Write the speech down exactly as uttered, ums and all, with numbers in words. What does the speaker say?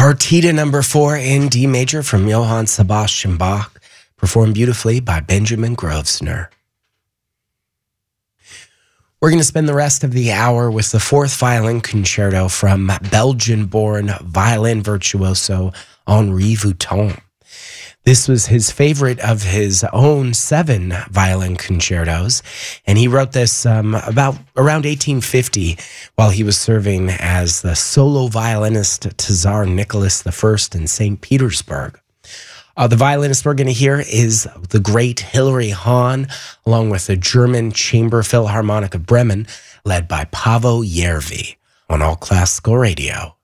Partita number four in D major from Johann Sebastian Bach, performed beautifully by Benjamin Grosvenor. We're going to spend the rest of the hour with the fourth violin concerto from Belgian-born violin virtuoso Henri Wouton. This was his favorite of his own seven violin concertos, and he wrote this um, about around eighteen fifty while he was serving as the solo violinist to Tsar Nicholas the First in Saint Petersburg. Uh, the violinist we're going to hear is the great Hilary Hahn, along with the German Chamber Philharmonic of Bremen, led by Paavo Järvi on All Classical Radio.